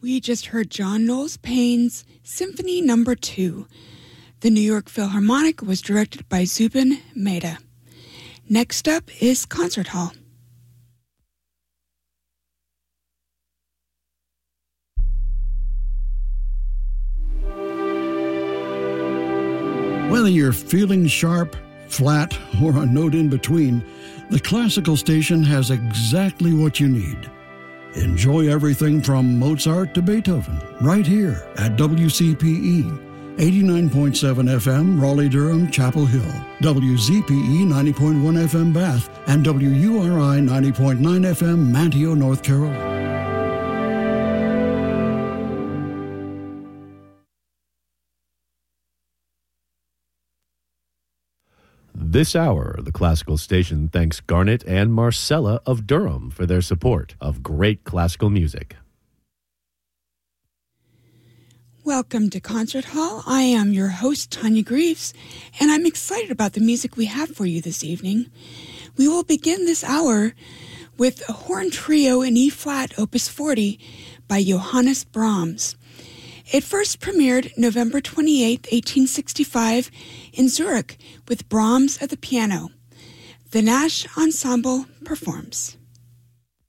We just heard John Knowles Payne's Symphony No. 2. The New York Philharmonic was directed by Zubin Mehta. Next up is Concert Hall. Whether you're feeling sharp, flat, or a note in between, the Classical Station has exactly what you need. Enjoy everything from Mozart to Beethoven right here at WCPE 89.7 FM Raleigh-Durham Chapel Hill, WZPE 90.1 FM Bath, and WURI 90.9 FM Manteo, North Carolina. This hour, the Classical Station thanks Garnet and Marcella of Durham for their support of great classical music. Welcome to Concert Hall. I am your host, Tanya Greaves, and I'm excited about the music we have for you this evening. We will begin this hour with a horn trio in E-flat, Opus 40, by Johannes Brahms. It first premiered November 28, 1865, in Zurich with Brahms at the piano. The Nash Ensemble performs.